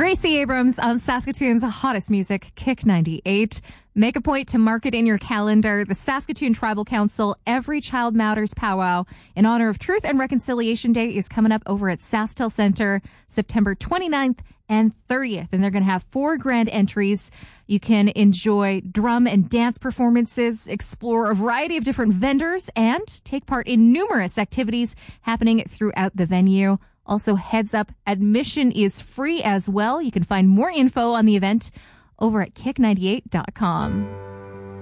Gracie Abrams on Saskatoon's hottest music, Kick 98. Make a point to mark it in your calendar. The Saskatoon Tribal Council Every Child Matters powwow in honor of Truth and Reconciliation Day is coming up over at SaskTel Center September 29th and 30th. And they're going to have 4 grand entries. You can enjoy drum and dance performances, explore a variety of different vendors, and take part in numerous activities happening throughout the venue. Also, heads up, admission is free as well. You can find more info on the event over at kick98.com.